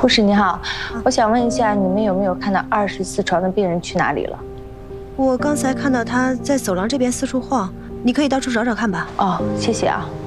护士你好，我想问一下，你们有没有看到24床的病人去哪里了？ 我刚才看到他在走廊这边四处晃，你可以到处找找看吧。 哦，谢谢啊。